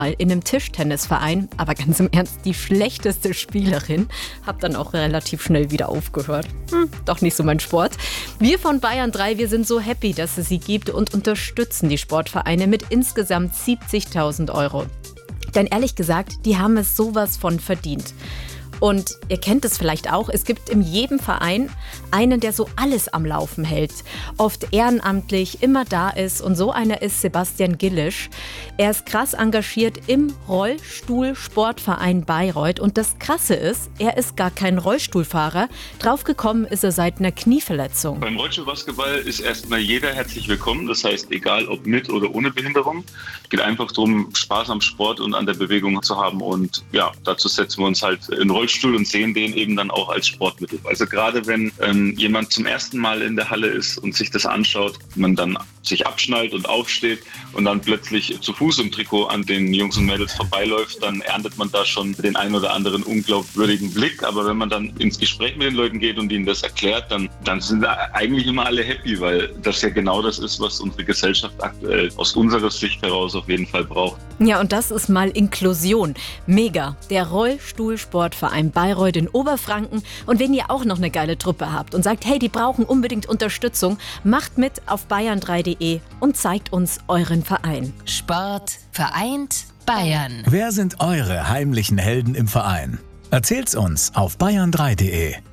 in einem Tischtennisverein, aber ganz im Ernst, die schlechteste Spielerin. Hab dann auch relativ schnell wieder aufgehört. Doch nicht so mein Sport. Wir von Bayern 3, wir sind so happy, dass es sie gibt und unterstützen die Sportvereine mit insgesamt 70.000 €. Denn ehrlich gesagt, die haben es sowas von verdient. Und ihr kennt es vielleicht auch, es gibt in jedem Verein einen, der so alles am Laufen hält. Oft ehrenamtlich, immer da ist. Und so einer ist Sebastian Gillisch. Er ist krass engagiert im Rollstuhl-Sportverein Bayreuth. Und das Krasse ist, er ist gar kein Rollstuhlfahrer. Draufgekommen ist er seit einer Knieverletzung. Beim Rollstuhlbasketball ist erstmal jeder herzlich willkommen. Das heißt, egal ob mit oder ohne Behinderung. Es geht einfach darum, Spaß am Sport und an der Bewegung zu haben. Und ja, dazu setzen wir uns halt in Rollstuhl und sehen den eben dann auch als Sportmittel. Also gerade wenn jemand zum ersten Mal in der Halle ist und sich das anschaut, man dann sich abschnallt und aufsteht und dann plötzlich zu Fuß im Trikot an den Jungs und Mädels vorbeiläuft, dann erntet man da schon den ein oder anderen unglaubwürdigen Blick. Aber wenn man dann ins Gespräch mit den Leuten geht und ihnen das erklärt, dann sind eigentlich immer alle happy, weil das ja genau das ist, was unsere Gesellschaft aktuell aus unserer Sicht heraus auf jeden Fall braucht. Ja, und das ist mal Inklusion. Mega. Der Rollstuhlsportverein Bayreuth in Oberfranken. Und wenn ihr auch noch eine geile Truppe habt und sagt, hey, die brauchen unbedingt Unterstützung, macht mit auf bayern3.de und zeigt uns euren Verein. Sport vereint Bayern. Wer sind eure heimlichen Helden im Verein? Erzählt's uns auf bayern3.de.